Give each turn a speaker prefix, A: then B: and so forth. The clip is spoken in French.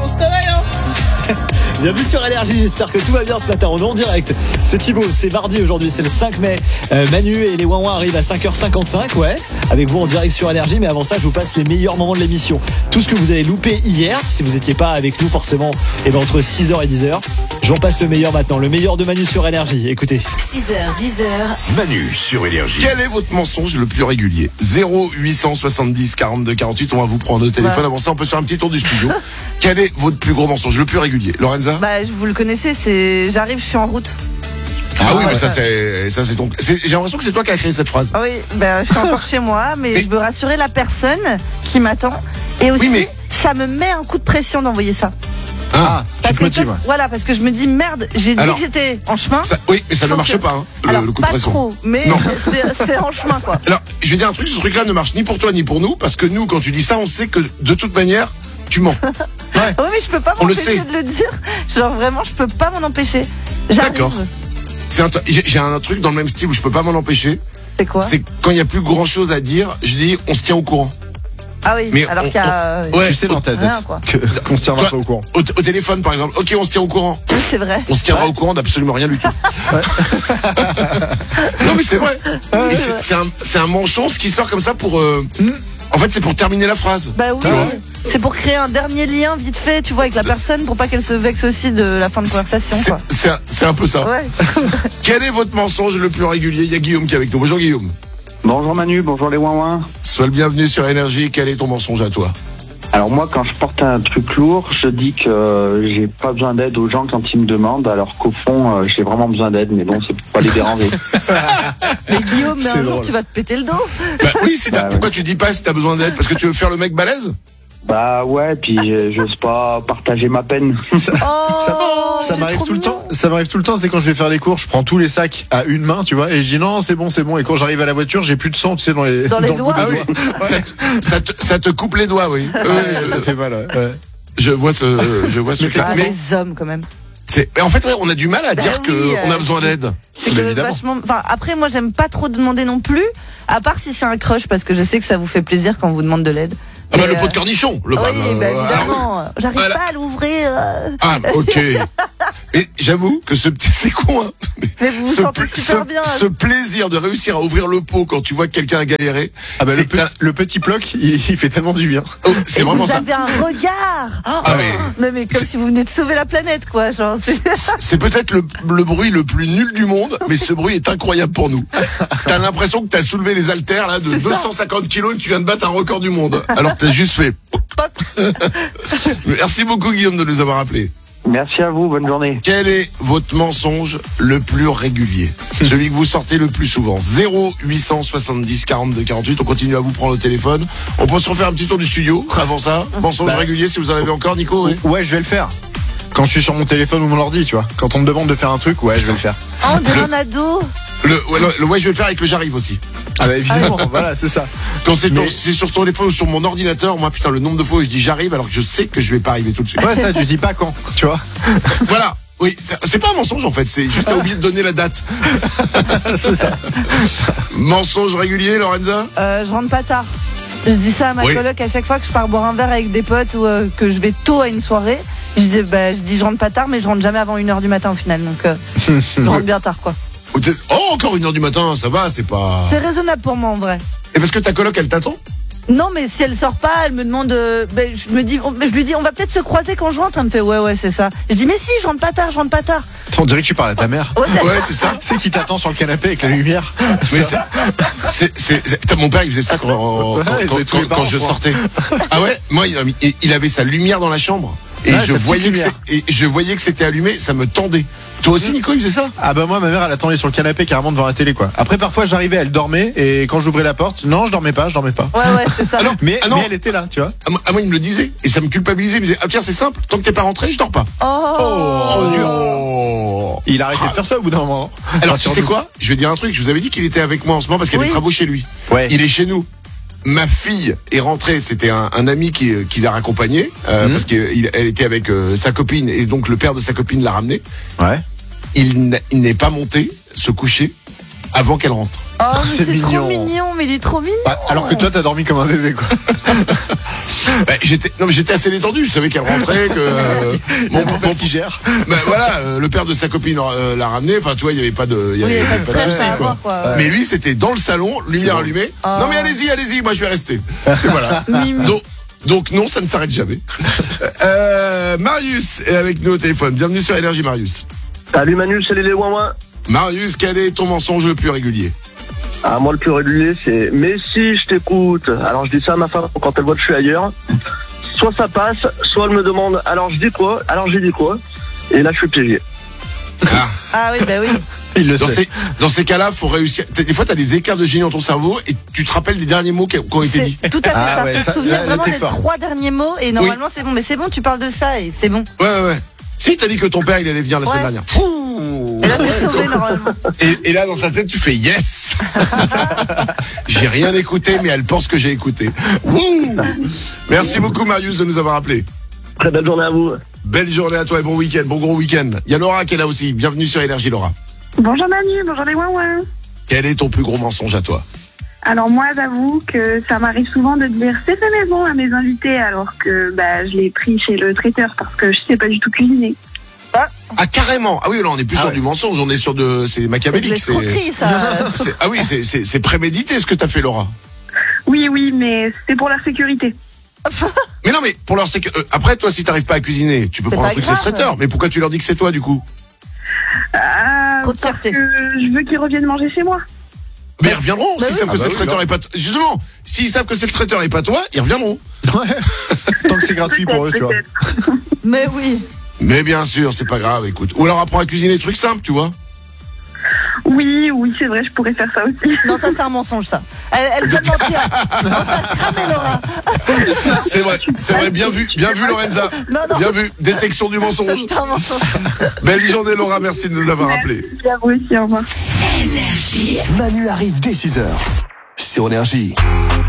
A: on se réveille, hein. Bienvenue sur Énergie, j'espère que tout va bien ce matin. On est en direct. C'est Thibaut, c'est mardi aujourd'hui, c'est le 5 mai. Manu et les Ouin-Ouin arrivent à 5h55, ouais. Avec vous en direct sur Énergie, mais avant ça, je vous passe les meilleurs moments de l'émission. Tout ce que vous avez loupé hier, si vous n'étiez pas avec nous forcément, entre 6h et 10h. J'en passe le meilleur maintenant, le meilleur de Manu sur Énergie. Écoutez.
B: 6h, 10h.
C: Manu sur Énergie.
D: Quel est votre mensonge le plus régulier ? 0870 42 48, on va vous prendre au téléphone. Avant ça, on peut se faire un petit tour du studio. Quel est votre plus gros mensonge, le plus régulier ? Lorenza ?
E: Vous le connaissez, j'arrive, je suis en route.
D: Ah oui, mais ça c'est donc. J'ai l'impression que c'est toi qui as créé cette phrase.
E: Ah oui, je suis encore chez moi, mais je veux rassurer la personne qui m'attend. Et aussi, ça me met un coup de pression d'envoyer ça.
D: Tu te motives.
E: Voilà, parce que je me dis merde, j'ai dit que j'étais en chemin.
D: Oui, mais ça ne marche pas, le coup de pression.
E: Pas trop, mais c'est en chemin, quoi.
D: Alors, je vais dire un truc, ce truc-là ne marche ni pour toi ni pour nous, parce que nous, quand tu dis ça, on sait que de toute manière, tu mens.
E: Ouais. Oui, mais je peux pas m'empêcher de le dire. Genre vraiment, je peux pas m'en empêcher. J'arrive.
D: D'accord. J'ai un truc dans le même style où je peux pas m'en empêcher.
E: C'est quoi ?
D: C'est quand il n'y a plus grand chose à dire, je dis on se tient au courant.
E: Ah oui, mais alors qu'il y a...
F: tu sais dans ta tête qu'on se tiendra pas au courant.
D: Au téléphone par exemple, ok on se tient au courant.
E: Oui, c'est vrai.
D: On se tiendra au courant d'absolument rien du tout. Non mais c'est vrai. C'est un manchon ce qui sort comme ça pour... En fait c'est pour terminer la phrase.
E: Bah oui, c'est pour créer un dernier lien vite fait, tu vois, avec la personne, pour pas qu'elle se vexe aussi de la fin de conversation.
D: C'est un peu ça.
E: Ouais.
D: Quel est votre mensonge le plus régulier ? Il y a Guillaume qui est avec nous. Bonjour Guillaume.
G: Bonjour Manu, bonjour les Ouin-Ouin.
D: Sois le bienvenu sur Énergie. Quel est ton mensonge à toi ?
G: Alors moi, quand je porte un truc lourd, je dis que j'ai pas besoin d'aide aux gens quand ils me demandent, alors qu'au fond, j'ai vraiment besoin d'aide, mais bon, c'est pour pas les déranger.
E: Mais Guillaume, un jour, tu vas te péter le dos.
D: Bah oui, pourquoi tu dis pas si t'as besoin d'aide ? Parce que tu veux faire le mec balèze ?
G: Bah ouais, puis j'ose pas partager ma peine.
F: Ça m'arrive tout le temps. Ça m'arrive tout le temps. C'est quand je vais faire les courses, je prends tous les sacs à une main, tu vois, et je dis non, c'est bon. Et quand j'arrive à la voiture, j'ai plus de sang, tu sais, dans les
E: doigts.
D: Ah oui. Ça te coupe les doigts, oui.
F: Ça fait mal. Ouais.
D: Je vois ce truc.
E: Mais les hommes, quand même.
D: Mais en fait, on a du mal à dire qu'on a besoin d'aide.
E: C'est que vachement. Enfin, après, moi, j'aime pas trop demander non plus, à part si c'est un crush, parce que je sais que ça vous fait plaisir quand on vous demande de l'aide.
D: Ah bah le pot de cornichon.
E: Évidemment. J'arrive pas à l'ouvrir.
D: Ah ok. Et j'avoue que ce petit, c'est con, hein.
E: Mais vous vous sentez super bien.
D: Ce plaisir de réussir à ouvrir le pot quand tu vois que quelqu'un a galéré.
F: Ah bah le petit bloc, il fait tellement du bien.
D: Oh, c'est vraiment ça.
E: Vous avez un regard. Non mais comme si vous venez de sauver la planète, quoi. Genre,
D: c'est peut-être le bruit le plus nul du monde, mais ce bruit est incroyable pour nous. T'as l'impression que t'as soulevé les haltères là de 250 kilos et que tu viens de battre un record du monde. Alors t'as juste fait. Merci beaucoup Guillaume de nous avoir appelés.
G: Merci à vous, bonne journée.
D: Quel est votre mensonge le plus régulier ? Celui que vous sortez le plus souvent. 0870 42 48. On continue à vous prendre au téléphone. On peut se refaire un petit tour du studio avant ça. Mensonge régulier si vous en avez encore, Nico.
F: Ouais, je vais le faire. Quand je suis sur mon téléphone ou mon ordi, tu vois. Quand on me demande de faire un truc, ouais, je vais le faire.
E: On dirait un ado.
D: Je vais le faire avec le j'arrive aussi.
F: Ah bah évidemment, voilà, c'est ça.
D: Quand c'est sur ton téléphone ou sur mon ordinateur, moi putain le nombre de fois où je dis j'arrive alors que je sais que je vais pas arriver tout de suite.
F: Ouais, ça tu dis pas quand, tu vois.
D: Voilà. Oui, c'est pas un mensonge en fait, c'est juste t'as oublié de donner la date.
F: C'est ça.
D: Mensonge régulier, Lorenza ?
E: Je rentre pas tard. Je dis ça à ma coloc à chaque fois que je pars boire un verre avec des potes ou que je vais tôt à une soirée. Je dis je rentre pas tard, mais je rentre jamais avant 1h du matin au final, donc je rentre bien tard, quoi.
D: Oh, encore 1h du matin, ça va, c'est pas...
E: C'est raisonnable pour moi en vrai.
D: Et parce que ta coloc elle t'attend ?
E: Non, mais si elle sort pas, elle me demande. Je lui dis, on va peut-être se croiser quand je rentre. Elle me fait, ouais, c'est ça. Je dis, mais si, je rentre pas tard.
F: On dirait que tu parles à ta mère.
D: Ouais, c'est ça.
F: C'est qui t'attend sur le canapé avec la lumière.
D: Mais mon père, il faisait ça quand je sortais. Ah ouais, moi, il avait sa lumière dans la chambre. Et je voyais que c'était allumé, ça me tendait. Toi aussi, Nico, il faisait ça ?
F: Ah bah moi, ma mère, elle attendait sur le canapé carrément devant la télé, quoi. Après, parfois, j'arrivais, elle dormait, et quand j'ouvrais la porte, non, je dormais pas.
E: Ouais, c'est ça.
F: Mais elle était là, tu vois.
D: Moi, il me le disait, et ça me culpabilisait. Il me disait, ah Pierre, c'est simple, tant que t'es pas rentré, je dors pas.
F: Oh, il a arrêté de faire ça au bout d'un moment.
D: Alors, tu sais quoi ? Je vais dire un truc, je vous avais dit qu'il était avec moi en ce moment parce qu'il y a des travaux chez lui.
F: Ouais.
D: Il est chez nous. Ma fille est rentrée, c'était un ami qui l'a raccompagnée, parce qu'elle était avec sa copine, et donc le père de sa copine l'a ramenée.
F: Ouais.
D: Il n'est pas monté se coucher avant qu'elle rentre.
E: Oh, mais c'est trop mignon, mais il est trop mignon.
F: Alors que toi, t'as dormi comme un bébé, quoi.
D: J'étais assez détendu. Je savais qu'elle rentrait, que
F: mon père qui gère.
D: Voilà, le père de sa copine l'a ramené. Enfin, tu vois, il y avait pas de souci, quoi. Mais lui, c'était dans le salon, lumière allumée. Non mais allez-y, moi je vais rester. C'est voilà. Donc non, ça ne s'arrête jamais. Marius est avec nous au téléphone. Bienvenue sur Énergie, Marius.
C: Salut Manu, salut les ouin-ouin.
D: Marius, quel est ton mensonge le plus régulier?
C: Ah, moi le plus régulier c'est mais si je t'écoute. Alors je dis ça à ma femme quand elle voit que je suis ailleurs. Soit ça passe, soit elle me demande alors je dis quoi, alors j'ai dit quoi. Et là je suis piégé.
E: Ah oui, bah oui.
D: Dans ces cas-là, faut réussir. Des fois, t'as des écarts de génie dans ton cerveau et tu te rappelles des derniers mots qui ont été dits.
E: Tout à fait, ça. Tu te souviens vraiment des 3 derniers mots et normalement c'est bon. Mais c'est bon, tu parles de ça et c'est bon.
D: Ouais. Si, t'as dit que ton père il allait venir la semaine dernière. Fouh.
E: Et là, t'es sauvé normalement.
D: Et là, dans ta tête, tu fais yes. J'ai rien écouté, mais elle pense que j'ai écouté. Wouh. Merci beaucoup, Marius, de nous avoir appelés.
C: Très belle journée à vous.
D: Belle journée à toi et bon week-end, bon gros week-end. Il y a Laura qui est là aussi. Bienvenue sur Énergie, Laura.
H: Bonjour Manu, bonjour les ouin-ouin.
D: Quel est ton plus gros mensonge à toi?
H: Alors moi, j'avoue que ça m'arrive souvent de dire c'est fait maison à mes invités alors que je l'ai pris chez le traiteur parce que je sais pas du tout cuisiner.
D: Ah carrément. Ah oui, là on est plus sur du mensonge, on est sur c'est machiavélique.
E: C'est ça.
D: Ah oui, c'est prémédité ce que t'as fait, Laura.
H: Oui, mais c'est pour leur sécurité.
D: Mais non, mais pour leur sécurité. Après, toi, si t'arrives pas à cuisiner, tu peux prendre un truc chez le traiteur. Mais pourquoi tu leur dis que c'est toi du coup?
H: Parce que je veux qu'ils reviennent manger chez moi.
D: Mais ils reviendront s'ils savent que c'est le traiteur et pas toi. Justement, s'ils savent que c'est le traiteur et pas toi, ils reviendront.
F: Ouais. Tant que c'est gratuit pour eux, tu vois.
E: Mais oui.
D: Mais bien sûr, c'est pas grave, écoute. Ou alors apprends à cuisiner des trucs simples, tu vois.
H: Oui, c'est vrai, je pourrais faire ça aussi.
E: Non, ça c'est un mensonge, ça. Elle vient de mentir. On va cramer Laura.
D: C'est vrai, bien vu Lorenza.
E: Non.
D: Bien vu, détection du mensonge.
E: C'est un mensonge.
D: Belle journée Laura, merci de nous avoir appelés.
H: Merci à vous aussi, au revoir.
B: Manu arrive dès 6h sur Énergie.